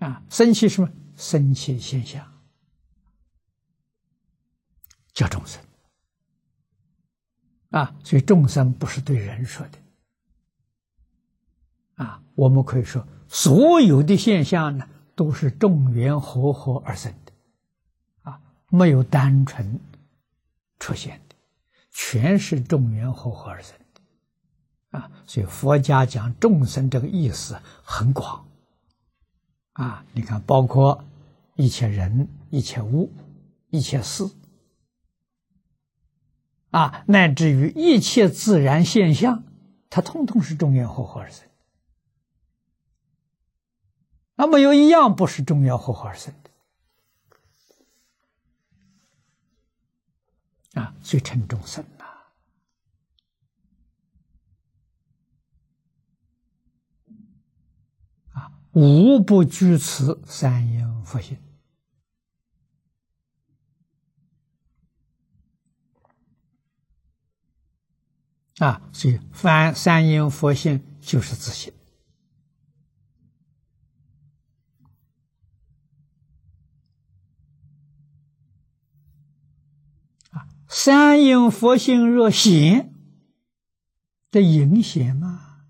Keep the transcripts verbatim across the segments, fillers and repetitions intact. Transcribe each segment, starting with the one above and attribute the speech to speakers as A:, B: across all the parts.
A: 啊，生起什么？生起现象，叫众生。啊，所以众生不是对人说的。啊，我们可以说，所有的现象呢，都是众缘和合而生的。啊，没有单纯出现的，全是众缘和合而生的。啊，所以佛家讲众生这个意思很广。啊，你看，包括一切人、一切物、一切事，啊，乃至于一切自然现象，它通通是众缘和合而生。那么有一样不是众缘和合而生的，啊，所以称众生呐。啊，无不具此三因佛性。啊，所以凡三因佛性就是自性。啊，三因佛性若显，这隐显嘛，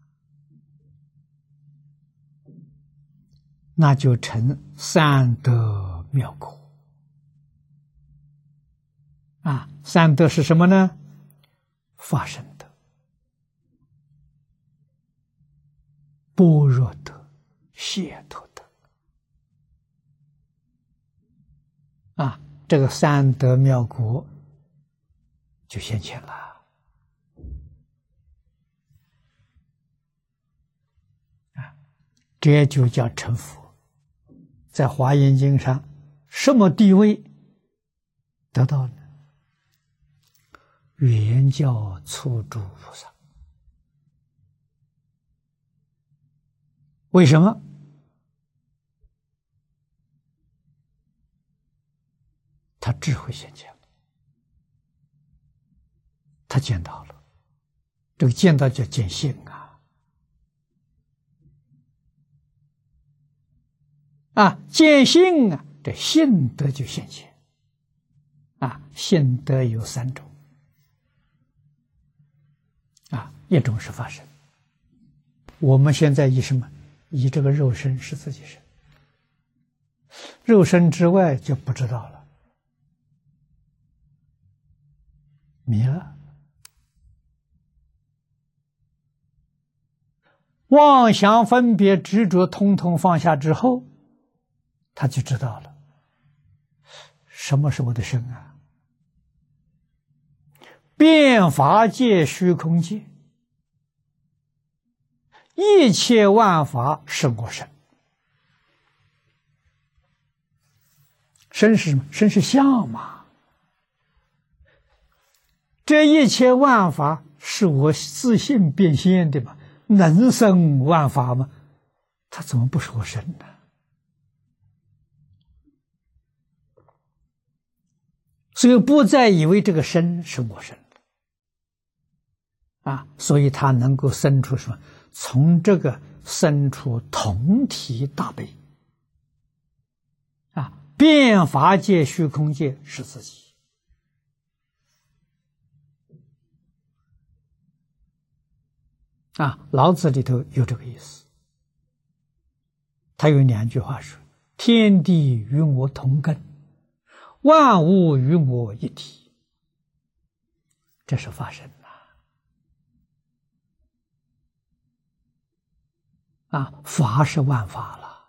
A: 那就成三德妙果。啊，三德是什么呢？法身德、般若德、解脱德。啊，这个三德妙果就现前了。啊，这就叫成佛。在《华严经》上，什么地位得到呢？圆教初住菩萨。为什么？他智慧现前了，他见到了，这个见到叫见性啊！啊，见性啊，这性德就现前。啊，性德有三种。啊，一种是法身。我们现在以什么？以这个肉身是自己身，肉身之外就不知道了，迷了。妄想分别执着通通放下之后，他就知道了什么是我的身啊。遍法界虚空界，一切万法是我身。身是什么？身是相嘛。这一切万法是我自性变现的嘛，能生万法吗？它怎么不是我身呢？所以不再以为这个身是我身。啊，所以他能够生出什么？从这个生出同体大悲。啊，遍法界虚空界是自己。啊，老子里头有这个意思。他有两句话说：天地与我同根，万物与我一体。这是法身。啊，法是万法了。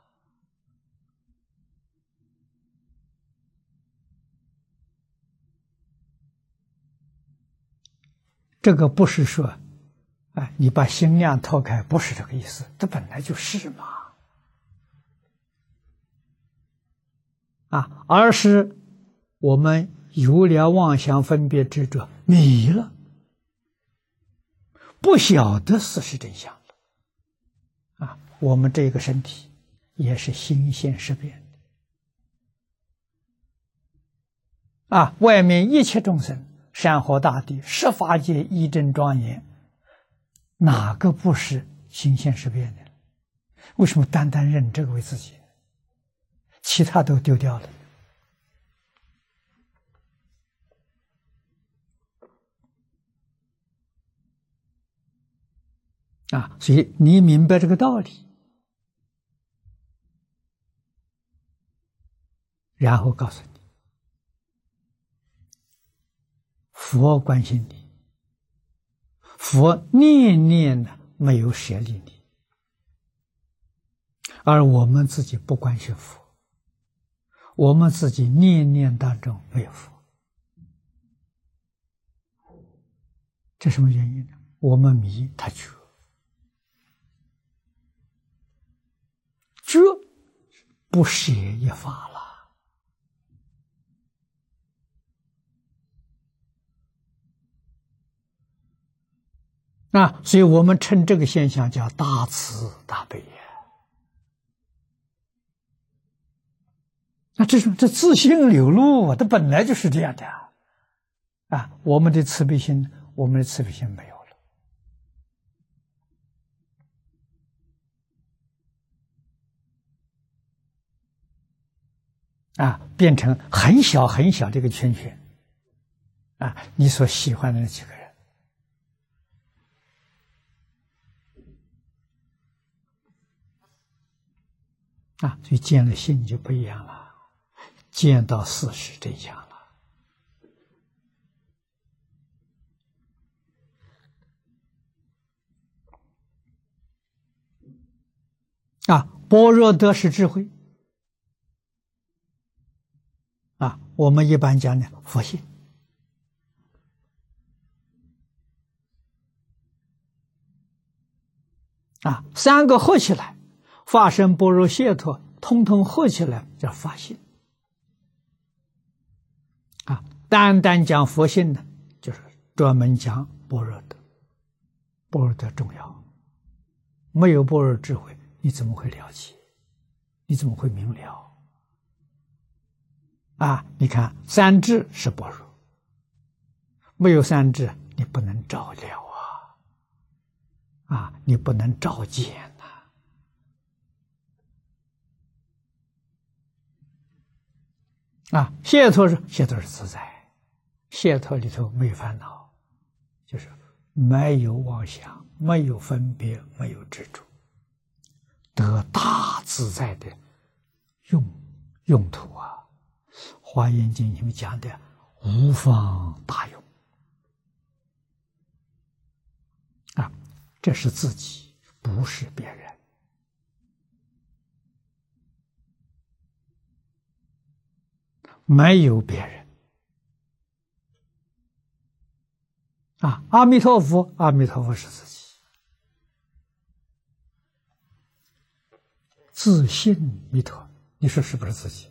A: 这个不是说，哎，你把心量拓开，不是这个意思，这本来就是嘛。啊，而是我们有了妄想分别执着，迷了，不晓得事实真相。啊，我们这个身体也是心现识变的。啊，外面一切众生，山河大地，十法界一真庄严，哪个不是心现识变的？为什么单单认这个为自己？ 其他都丢掉了。啊，所以你明白这个道理，然后告诉你，佛关心你，佛念念的没有舍离你，而我们自己不关心佛，我们自己念念当中没有佛，这什么原因呢？我们迷，他觉。这不舍一法了啊！所以我们称这个现象叫大慈大悲呀。那这是这自性流露啊，它本来就是这样的啊！我们的慈悲心，我们的慈悲心没有。啊，变成很小很小的一个圈圈，啊，你所喜欢的那几个人，啊，所以见了性就不一样了，见到事实真相了。啊，般若得是智慧。啊，我们一般讲的佛性啊，三个合起来，法身般若解脱，通通合起来叫法性啊。单单讲佛性呢，就是专门讲般若的，般若的重要。没有般若智慧，你怎么会了解？你怎么会明了？啊，你看三智是般若，没有三智，你不能照了啊！啊，你不能照见呐！啊，解脱是解脱是自在，解脱里头没有烦恼，就是没有妄想，没有分别，没有执着，得大自在的用用途啊！华严经里面讲的无方大用啊，这是自己，不是别人没有别人啊！阿弥陀佛，阿弥陀佛是自己，自性弥陀，你说是不是自己？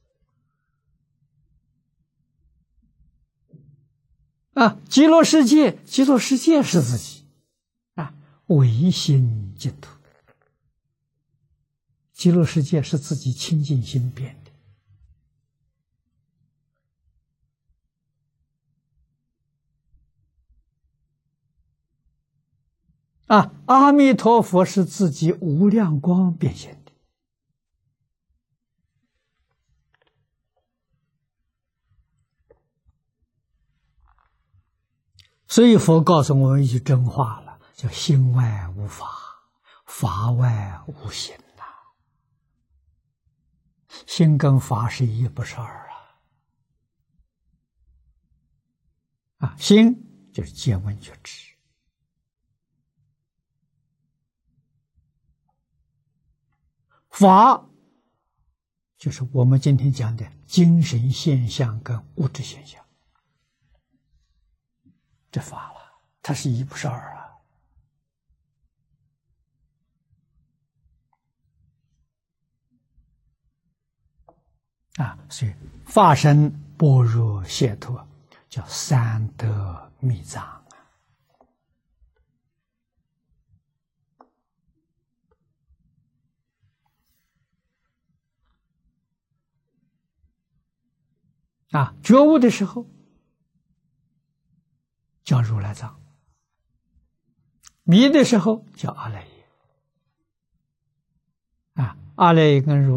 A: 啊，极乐世界，极乐世界是自己啊，唯心净土。极乐世界是自己清净心变的啊，阿弥陀佛是自己无量光变现的。所以佛告诉我们一句真话了，叫心外无法，法外无心呐、啊。心跟法是一，不是二啊。啊，心就是见闻觉知，法就是我们今天讲的精神现象跟物质现象。这法了，它是一不是二啊！啊，所以法身般若解脱叫三德密藏啊！啊，觉悟的时候叫如来藏，迷的时候叫阿赖耶。啊，阿赖耶跟如